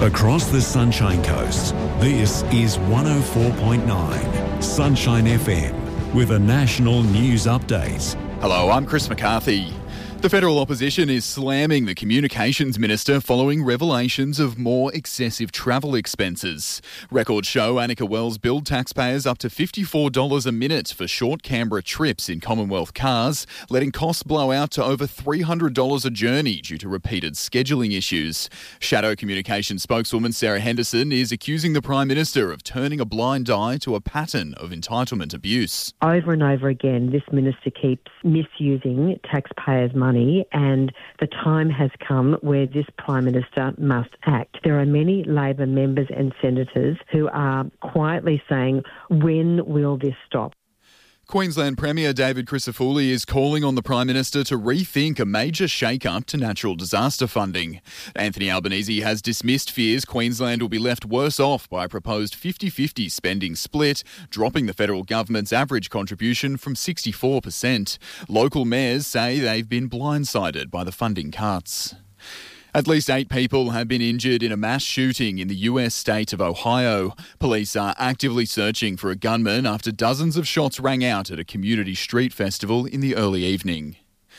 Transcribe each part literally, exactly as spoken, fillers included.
Across the Sunshine Coast, this is one oh four point nine Sunshine F M with a national news update. Hello, I'm Chris McCarthy. The federal opposition is slamming the Communications Minister following revelations of more excessive travel expenses. Records show Annika Wells billed taxpayers up to fifty-four dollars a minute for short Canberra trips in Commonwealth cars, letting costs blow out to over three hundred dollars a journey due to repeated scheduling issues. Shadow Communications spokeswoman Sarah Henderson is accusing the Prime Minister of turning a blind eye to a pattern of entitlement abuse. Over and over again, this minister keeps misusing taxpayers' money. And the time has come where this Prime Minister must act. There are many Labor members and senators who are quietly saying, when will this stop? Queensland Premier David Crisafulli is calling on the Prime Minister to rethink a major shake-up to natural disaster funding. Anthony Albanese has dismissed fears Queensland will be left worse off by a proposed fifty-fifty spending split, dropping the federal government's average contribution from sixty-four percent. Local mayors say they've been blindsided by the funding cuts. At least eight people have been injured in a mass shooting in the U S state of Ohio. Police are actively searching for a gunman after dozens of shots rang out at a community street festival in the early evening.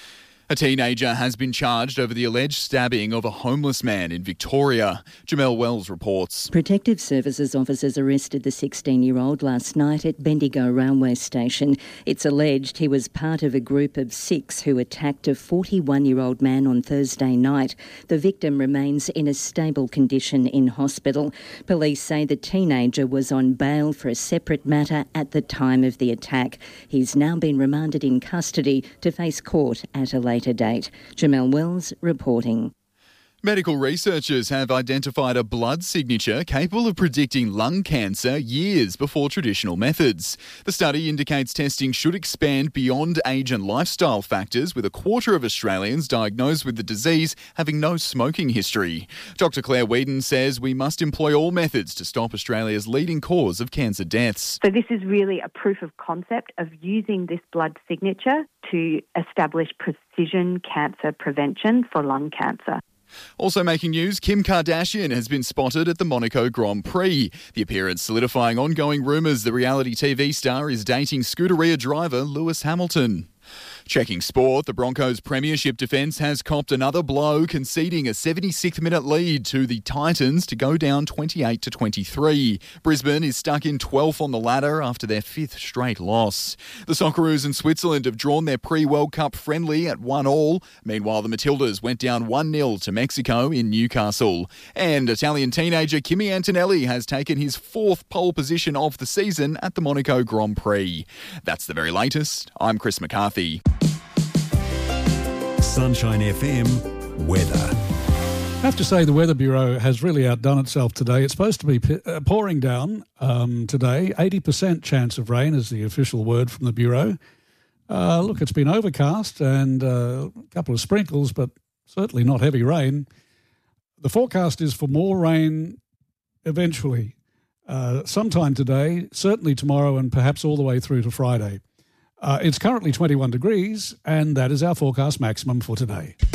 A teenager has been charged over the alleged stabbing of a homeless man in Victoria. Jamel Wells reports. Protective Services officers arrested the sixteen-year-old last night at Bendigo railway station. It's alleged he was part of a group of six who attacked a forty-one-year-old man on Thursday night. The victim remains in a stable condition in hospital. Police say the teenager was on bail for a separate matter at the time of the attack. He's now been remanded in custody to face court at a later date. Jamel Wells reporting. Medical researchers have identified a blood signature capable of predicting lung cancer years before traditional methods. The study indicates testing should expand beyond age and lifestyle factors, with a quarter of Australians diagnosed with the disease having no smoking history. Doctor Claire Whedon says we must employ all methods to stop Australia's leading cause of cancer deaths. So this is really a proof of concept of using this blood signature to establish precision cancer prevention for lung cancer. Also making news, Kim Kardashian has been spotted at the Monaco Grand Prix. The appearance solidifying ongoing rumours the reality T V star is dating Scuderia driver Lewis Hamilton. Checking sport, the Broncos' premiership defence has copped another blow, conceding a seventy-sixth minute lead to the Titans to go down twenty-eight to twenty-three. Brisbane is stuck in twelfth on the ladder after their fifth straight loss. The Socceroos and Switzerland have drawn their pre-World Cup friendly at one all. Meanwhile, the Matildas went down one nil to Mexico in Newcastle. And Italian teenager Kimi Antonelli has taken his fourth pole position of the season at the Monaco Grand Prix. That's the very latest. I'm Chris McCarthy. Sunshine F M weather. I have to say the Weather Bureau has really outdone itself today. It's supposed to be p- uh, pouring down um, today. eighty percent chance of rain is the official word from the Bureau. Uh, look, it's been overcast and uh, a couple of sprinkles, but certainly not heavy rain. The forecast is for more rain eventually, uh, sometime today, certainly tomorrow, and perhaps all the way through to Friday. Uh, it's currently twenty-one degrees, and that is our forecast maximum for today.